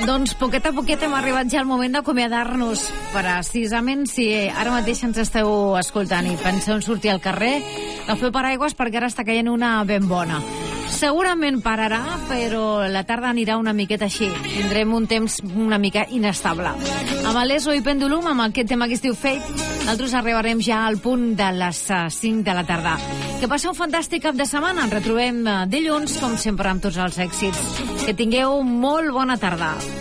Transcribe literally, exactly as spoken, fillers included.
Doncs poquet a poquet hem arribat ja al moment d'acomiadar-nos. Precisament si ara mateix ens esteu escoltant i penseu en sortir al carrer, agafeu paraigües perquè ara està caient una ben bona. Segurament pararà, però la tarda anirà una miqueta així. Tindrem un temps una mica inestable. Amb l'Eso i Pendulum, amb aquest tema que es diu Fate, nosaltres arribarem ja al punt de les cinc de la tarda. Que passeu un fantàstic cap de setmana. Ens retrobem dilluns, com sempre, amb tots els èxits. Que tingueu molt bona tarda.